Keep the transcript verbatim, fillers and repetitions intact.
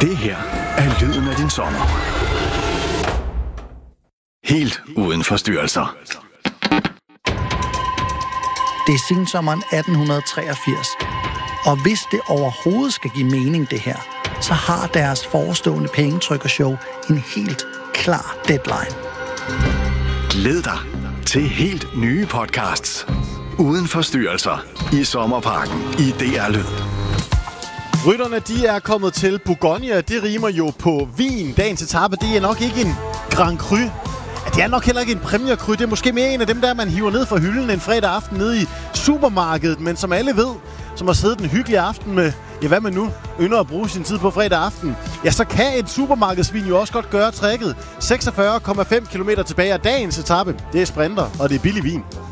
Det her er lyden af din sommer. Helt uden forstyrrelser. Det er sensommeren atten treogfirs, og hvis det overhovedet skal give mening det her, så har deres forestående pengetrykkershow en helt klar deadline. Glæd dig til helt nye podcasts. Uden forstyrrelser i Sommerparken i D R Lyd. Rytterne, de er kommet til Bourgogne. Det rimer jo på vin. Dagens etape, det er nok ikke en Grand Cru. Det er nok heller ikke en Premier Cru. Det er måske mere en af dem der, man hiver ned fra hylden en fredag aften nede i supermarkedet. Men som alle ved, som har siddet en hyggelig aften med, ja, hvad man nu ynder at bruge sin tid på fredag aften, ja, så kan et supermarkedsvin jo også godt gøre tricket. seksogfyrre komma fem kilometer tilbage af dagens etape. Det er sprinter, og det er billig vin.